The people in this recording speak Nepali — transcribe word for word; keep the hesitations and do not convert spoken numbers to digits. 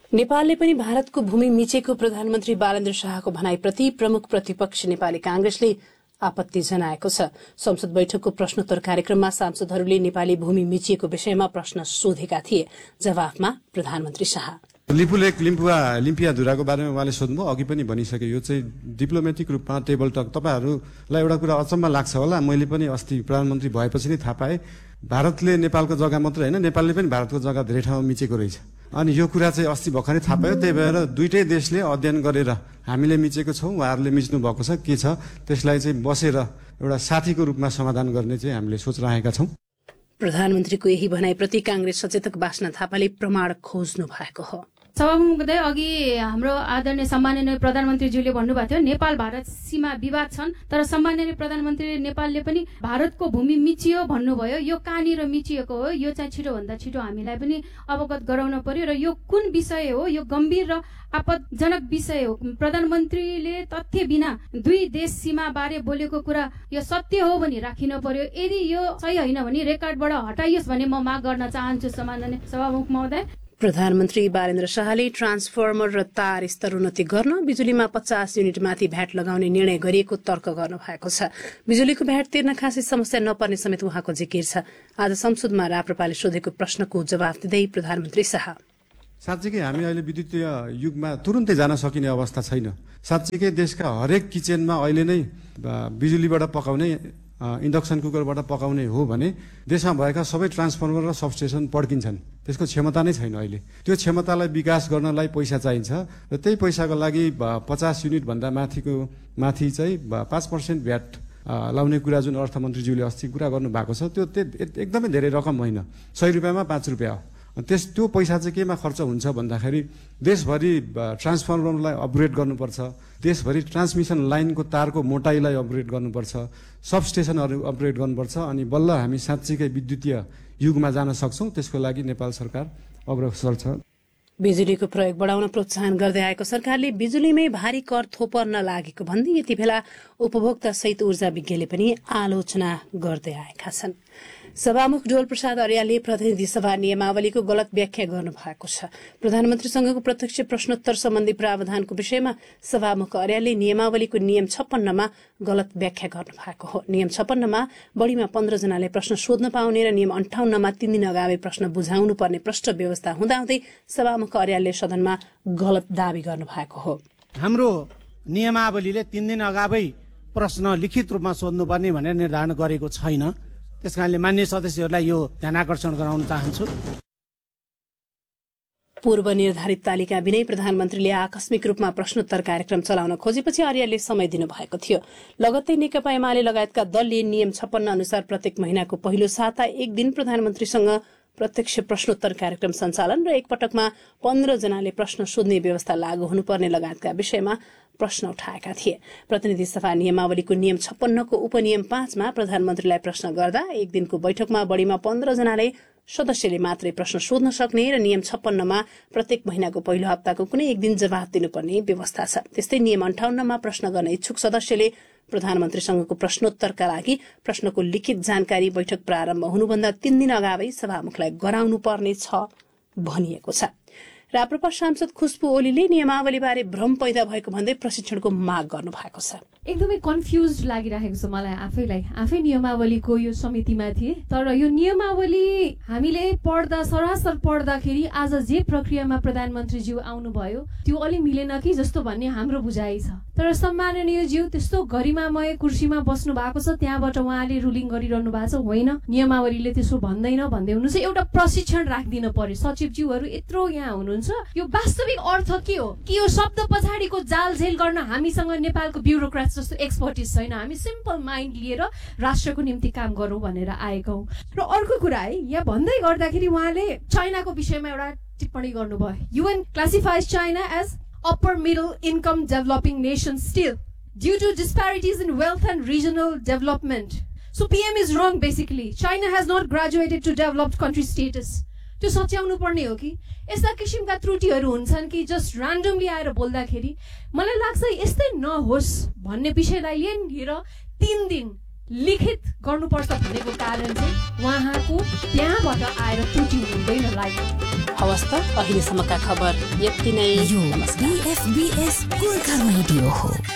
नेपालले पनि भारतको भूमि मिचेको प्रधानमन्त्री बालेन्द्र शाहको भनाईप्रति प्रमुख प्रतिपक्ष नेपाली कांग्रेसले आपत्ति जनाएको छ। संसद बैठकको प्रश्नोत्तर कार्यक्रममा सांसदहरूले नेपाली भूमि मिचिएको विषयमा प्रश्न सोधेका थिए। जवाफमा प्रधानमन्त्री शाह लिपुलेक लिम्पुवा लिम्पिया धुराको बारेमा उहाँले सोध्नुभयो, अघि पनि भनिसके, यो चाहिँ डिप्लोमेटिक रूपमा टेबल टक। तपाईहरूलाई एउटा कुरा अचम्म लाग्छ होला, मैले पनि अस्ति प्रधानमन्त्री भएपछि नै थाहा पाएँ, भारतले नेपालको जग्गा मात्रै होइन, नेपालले पनि भारतको जग्गा धेरै ठाउँमा मिचेको रहेछ। अनि यो कुरा चाहिँ अस्ति भर्खरै थाहा पायो। त्यही भएर दुईटै देशले अध्ययन गरेर हामीले मिचेको छौँ, उहाँहरूले मिच्नु भएको छ, के छ त्यसलाई चाहिँ बसेर एउटा साथीको रूपमा समाधान गर्ने चाहिँ हामीले सोचिरहेका छौँ। प्रधानमन्त्रीको यही भनाईप्रति कांग्रेस सचेतक बास्ना थापाले प्रमाण खोज्नु भएको हो। सभामुख महोदय, अघि हाम्रो आदरणीय सम्माननीय प्रधानमन्त्रीज्यूले भन्नुभएको थियो नेपाल भारत सीमा विवाद छन्, तर सम्माननीय प्रधानमन्त्री नेपालले पनि भारतको भूमि मिचियो भन्नुभयो। यो कहाँनिर मिचिएको हो, यो चाहिँ छिटोभन्दा छिटो हामीलाई पनि अवगत गराउन पर्यो र यो कुन विषय हो, यो गम्भीर र आपतजनक विषय हो। प्रधानमन्त्रीले तथ्य बिना दुई देश सीमा बारे बोलेको कुरा यो सत्य हो भनी राखिन पर्यो। यदि यो सही होइन भने रेकर्डबाट हटाइयोस् भन्ने म माग गर्न चाहन्छु सम्माननीय सभामुख महोदय। प्रधानमन्त्री बालेन्द्र शाहले ट्रान्सफर्मर र तार स्तर उन्नति गर्न बिजुलीमा पचास युनिट माथि भ्याट लगाउने निर्णय गरिएको तर्क गर्नु भएको छ। बिजुलीको भ्याट तिर्न खासै समस्या नपर्ने समेत उहाँको जिकिर छ। आज संसदमा राप्रपाले सोधेको प्रश्नको जवाफ दिँदै प्रधानमन्त्री शाह साँच्चीकै हामी अहिले विद्युतीय युगमा तुरुन्तै जान सकिने अवस्था छैन। साँच्चीकै देशका हरेक किचनमा अहिले नै बिजुलीबाट पकाउने, इन्डक्सन कुकरबाट पकाउने हो भने देशमा भएका सबै ट्रान्सफर्मर र सबस्टेसन पड्किन्छन्। त्यसको क्षमता नै छैन अहिले। त्यो क्षमतालाई विकास गर्नलाई पैसा चाहिन्छ र त्यही पैसाको लागि पचास युनिट भन्दा माथिको माथि चाहिँ पाँच पर्सेन्ट भ्याट लाउने कुरा जुन अर्थमन्त्रीज्यूले अस्ति कुरा गर्नु भएको छ, त्यो एकदमै धेरै रकम होइन, सय रुपियाँमा पाँच रुपियाँ हो। त्यस त्यो पैसा चाहिँ केमा खर्च हुन्छ भन्दाखेरि देशभरि ट्रान्सफर्मरलाई अपग्रेड गर्नुपर्छ, देशभरि ट्रान्समिसन लाइनको तारको मोटाइलाई अपग्रेड गर्नुपर्छ, सबस्टेसनहरू अपग्रेड गर्नुपर्छ, अनि बल्ल हामी साँच्चीकै विद्युतीय युगमा जान सक्छौँ। त्यसको लागि नेपाल सरकार अग्रसर छ। बिजुलीको प्रयोग बढाउन प्रोत्साहन गर्दै आएको सरकारले बिजुलीमै भारी कर थोपर्न लागेको भन्दै यति बेला उपभोक्ता सहित ऊर्जा विज्ञले पनि आलोचना गर्दै आएका छन्। सभामुख डोल प्रसाद अर्यालले प्रतिनिधि सभा नियमावलीको गलत व्याख्या गर्नु भएको छ। प्रधानमन्त्रीसँगको प्रत्यक्ष प्रश्नोत्तर सम्बन्धी प्रावधानको विषयमा सभामुख अर्यालले नियमावलीको नियम छप्पन्नमा गलत व्याख्या गर्नु भएको हो। नियम छप्पन्नमा बढ़ीमा पन्ध्र जनाले प्रश्न सोध्न पाउने र नियम अन्ठाउन्नमा तीन दिन अगावै प्रश्न बुझाउनु पर्ने प्रष्ट व्यवस्था हुँदाहुँदै सभामुख अर्यालले सदनमा गलत दावी गर्नु भएको हो। हाम्रो नियमावलीले तीन दिन अगावै प्रश्न लिखित रूपमा सोध्नुपर्ने भनेर निर्धारण गरेको छैन। त्यसकारणले मान्य सदस्यहरूलाई यो ध्यान आकर्षण गराउन चाहन्छु। पूर्व निर्धारित तालिका बिनै प्रधानमन्त्रीले आकस्मिक रूपमा प्रश्नोत्तर कार्यक्रम चलाउन खोजेपछि अर्यालले समय दिनुभएको थियो। लगत्तै नेकपा एमाले लगायतका दलले नियम छप्पन्न अनुसार प्रत्येक महिनाको पहिलो साता एक दिन प्रधानमन्त्रीसँग प्रत्यक्ष प्रश्नोत्तर कार्यक्रम सञ्चालन र एकपटकमा पन्ध्र जनाले प्रश्न सोध्ने व्यवस्था लागू हुनुपर्ने लगायतका विषयमा प्रश्न उठाएका थिए। प्रतिनिधि सभा नियमावलीको नियम छप्पन्नको उपनियम पाँचमा प्रधानमन्त्रीलाई प्रश्न गर्दा एक दिनको बैठकमा बढ़ीमा पन्ध्र जनाले सदस्यले मात्रै प्रश्न सोध्न सक्ने र नियम छप्पन्नमा प्रत्येक महिनाको पहिलो हप्ताको कुनै एक दिन जवाफ दिनुपर्ने व्यवस्था छ। त्यस्तै नियम अन्ठाउन्नमा प्रश्न गर्ने इच्छुक सदस्यले प्रधानमन्त्रीसँगको प्रश्नोत्तरका लागि प्रश्नको लिखित जानकारी बैठक प्रारम्भ हुनुभन्दा तीन दिन अगावै सभामुखलाई गराउनु पर्ने छ भनिएको छ। राप्रपा सांसद खुशबु ओलीले नियमावलीबारे भ्रम पैदा भएको भन्दै प्रशिक्षणको माग गर्नु भएको छ। एकदमै कन्फ्युज लागिरहेको छ मलाई आफैलाई। आफै नियमावलीको यो समितिमा थिए, तर यो नियमावली हामीले पढ्दा सरासर पढ्दाखेरि आज जे प्रक्रियामा प्रधानमन्त्रीज्यू आउनुभयो त्यो अलि मिलेन कि जस्तो भन्ने हाम्रो बुझाइ छ। तर सम्माननीय ज्यू त्यस्तो गरिमामय कुर्सीमा बस्नु भएको छ, त्यहाँबाट उहाँले रुलिङ गरिरहनु भएको छ, होइन नियमावलीले त्यसो भन्दैन भन्दै हुनुहुन्छ। एउटा प्रशिक्षण राखिदिन पर्यो। सचिवज्यूहरू यत्रो यहाँ हुनुहुन्छ, यो वास्तविक अर्थ के हो कि यो शब्द पछाडिको जालझेल गर्न हामीसँग नेपालको ब्युरोक्राट जस्तो एक्सपर्टिज छैन। हामी सिम्पल माइन्ड लिएर राष्ट्रको निम्ति काम गरौँ भनेर आएका हौँ। र अर्को कुरा है, यहाँ भन्दै गर्दाखेरि उहाँले चाइनाको विषयमा एउटा टिप्पणी गर्नुभयो। UAN classifies China as upper middle income developing nation still due to disparities in wealth and regional development. So P M is wrong basically. China has not graduated to developed country status. त्यो सच्याउनु पर्ने हो कि यस्ता किसिमका त्रुटिहरू हुन्छन् कि जस्ट र्यान्डमली आएर बोल्दाखेरि मलाई लाग्छ यस्तै नहोस् भन्ने विषयलाई लिएर तीन दिन लिखित गर्नुपर्छ भनेको कारण चाहिँ उहाँको त्यहाँबाट आएर त्रुटि हुँदैन लाग्यो। हवस् त अहिलेसम्मका खबर यति नै। यो बीएफबीएस गोर्खा रेडियो हो।